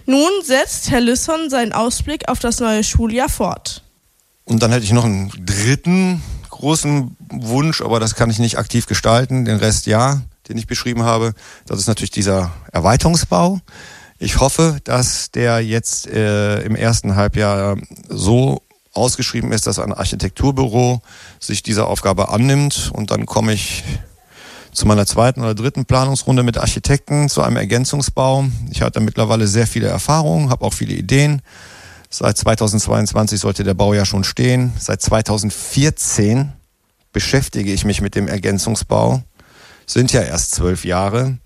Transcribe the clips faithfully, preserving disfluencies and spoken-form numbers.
Nun setzt Herr Lisson seinen Ausblick auf das neue Schuljahr fort. Und dann hätte ich noch einen dritten großen Wunsch, aber das kann ich nicht aktiv gestalten, den Rest ja, den ich beschrieben habe. Das ist natürlich dieser Erweiterungsbau. Ich hoffe, dass der jetzt äh, im ersten Halbjahr so ausgeschrieben ist, dass ein Architekturbüro sich dieser Aufgabe annimmt, und dann komme ich zu meiner zweiten oder dritten Planungsrunde mit Architekten zu einem Ergänzungsbau. Ich hatte mittlerweile sehr viele Erfahrungen, habe auch viele Ideen. Seit zweitausendzweiundzwanzig sollte der Bau ja schon stehen. Seit zweitausendvierzehn beschäftige ich mich mit dem Ergänzungsbau. Sind ja erst zwölf Jahre.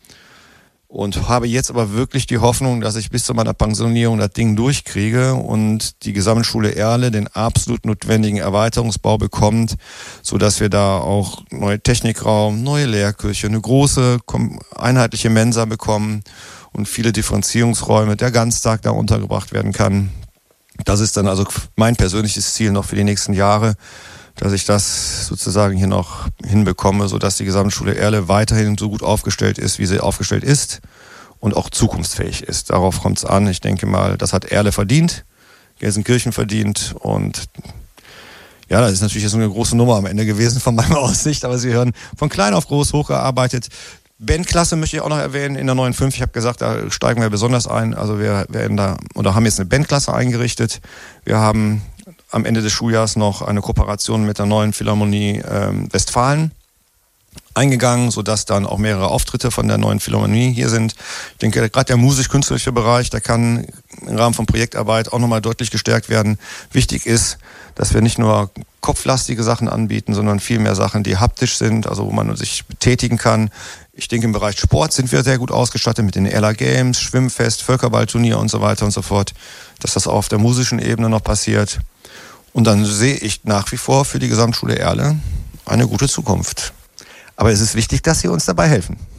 Und habe jetzt aber wirklich die Hoffnung, dass ich bis zu meiner Pensionierung das Ding durchkriege und die Gesamtschule Erle den absolut notwendigen Erweiterungsbau bekommt, sodass wir da auch neue Technikraum, neue Lehrküche, eine große einheitliche Mensa bekommen und viele Differenzierungsräume, der Ganztag da untergebracht werden kann. Das ist dann also mein persönliches Ziel noch für die nächsten Jahre, dass ich das sozusagen hier noch hinbekomme, sodass die Gesamtschule Erle weiterhin so gut aufgestellt ist, wie sie aufgestellt ist und auch zukunftsfähig ist. Darauf kommt es an. Ich denke mal, das hat Erle verdient, Gelsenkirchen verdient, und ja, das ist natürlich jetzt eine große Nummer am Ende gewesen von meiner Aussicht, aber Sie hören, von klein auf groß hochgearbeitet. Bandklasse möchte ich auch noch erwähnen in der neuen fünf. Ich habe gesagt, da steigen wir besonders ein. Also wir werden da oder haben jetzt eine Bandklasse eingerichtet. Wir haben am Ende des Schuljahres noch eine Kooperation mit der neuen Philharmonie ähm, Westfalen eingegangen, sodass dann auch mehrere Auftritte von der neuen Philharmonie hier sind. Ich denke, gerade der musisch-künstlerische Bereich, der kann im Rahmen von Projektarbeit auch nochmal deutlich gestärkt werden. Wichtig ist, dass wir nicht nur kopflastige Sachen anbieten, sondern viel mehr Sachen, die haptisch sind, also wo man sich betätigen kann. Ich denke, im Bereich Sport sind wir sehr gut ausgestattet mit den Erla Games, Schwimmfest, Völkerballturnier und so weiter und so fort, dass das auch auf der musischen Ebene noch passiert. Und dann sehe ich nach wie vor für die Gesamtschule Erle eine gute Zukunft. Aber es ist wichtig, dass Sie uns dabei helfen.